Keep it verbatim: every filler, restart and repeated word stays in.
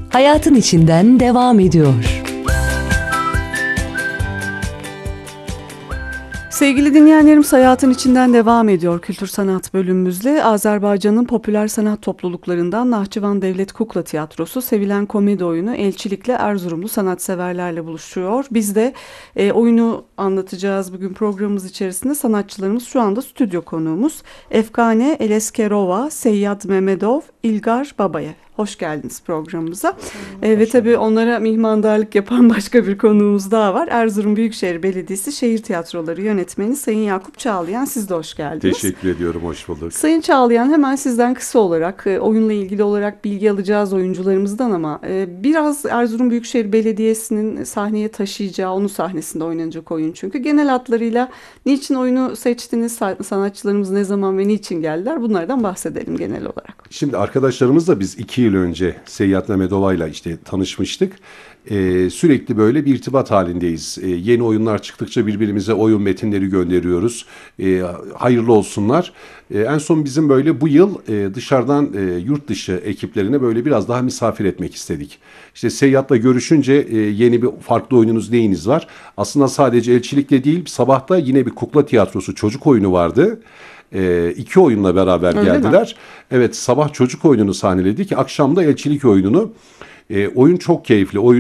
hayatın içinden devam ediyor. Sevgili dinleyenlerimiz, hayatın içinden devam ediyor kültür sanat bölümümüzle. Azerbaycan'ın popüler sanat topluluklarından Nahçıvan Devlet Kukla Tiyatrosu sevilen komedi oyunu Elçilik'le Erzurumlu sanatseverlerle buluşuyor. Biz de e, oyunu anlatacağız bugün programımız içerisinde. Sanatçılarımız şu anda stüdyo konuğumuz Efkane Eleskerova, Seyyad Memedov, İlgar Babayev. Hoş geldiniz programımıza. Ee, ve tabii onlara mihmandarlık yapan başka bir konuğumuz daha var. Erzurum Büyükşehir Belediyesi Şehir Tiyatroları Yönetmeni Sayın Yakup Çağlayan. Siz de hoş geldiniz. Teşekkür ediyorum, hoş bulduk. Sayın Çağlayan, hemen sizden kısa olarak e, oyunla ilgili olarak bilgi alacağız oyuncularımızdan ama e, biraz Erzurum Büyükşehir Belediyesi'nin sahneye taşıyacağı, onun sahnesinde oynanacak oyun çünkü. Genel hatlarıyla niçin oyunu seçtiniz, sanatçılarımız ne zaman ve niçin geldiler, bunlardan bahsedelim genel olarak. Şimdi arkadaşlarımızla biz iki yıl önce Seyyad Memedova'yla işte tanışmıştık. Ee, sürekli böyle bir irtibat halindeyiz. Ee, yeni oyunlar çıktıkça birbirimize oyun metinleri gönderiyoruz. Ee, hayırlı olsunlar. Ee, en son bizim böyle bu yıl e, dışarıdan e, yurt dışı ekiplerine böyle biraz daha misafir etmek istedik. İşte Seyyad'la görüşünce e, yeni bir farklı oyununuz neyiniz var? Aslında sadece elçilikle değil, sabahta yine bir kukla tiyatrosu çocuk oyunu vardı. E, iki oyunla beraber Öyle geldiler. mi? Evet, sabah çocuk oyununu sahneledik. Akşam da elçilik oyununu. E, oyun çok keyifli. Oyun